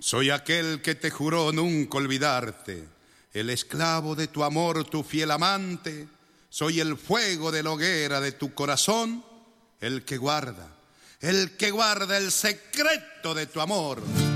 Soy aquel que te juró nunca olvidarte, el esclavo de tu amor, tu fiel amante. Soy el fuego de la hoguera de tu corazón, el que guarda el secreto de tu amor.